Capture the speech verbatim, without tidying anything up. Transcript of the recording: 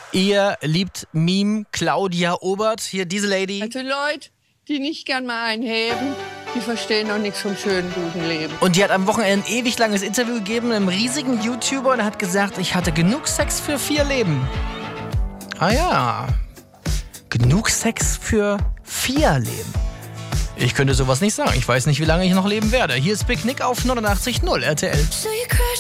Ihr liebt Meme Claudia Obert, hier diese Lady. Also Leute, die nicht gern mal einheben, die verstehen noch nichts vom schönen, guten Leben. Und die hat am Wochenende ein ewig langes Interview gegeben, einem riesigen YouTuber, und hat gesagt, ich hatte genug Sex für vier Leben. Ah ja, genug Sex für vier Leben. Ich könnte sowas nicht sagen. Ich weiß nicht, wie lange ich noch leben werde. Hier ist Big Nick auf neunundachtzig Komma null R T L.